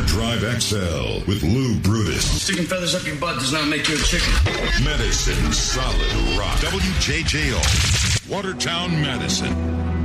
Drive XL with Lou Brutus. Sticking feathers up your butt does not make you a chicken. Medicine Solid Rock. WJJO. Watertown, Madison.